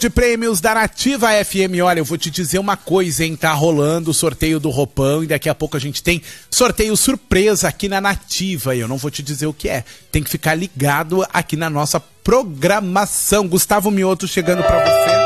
De prêmios da Nativa FM, olha, eu vou te dizer uma coisa, hein, tá rolando o sorteio do roupão e daqui a pouco a gente tem sorteio surpresa aqui na Nativa, e eu não vou te dizer o que é, tem que ficar ligado aqui na nossa programação. Gustavo Mioto chegando pra você.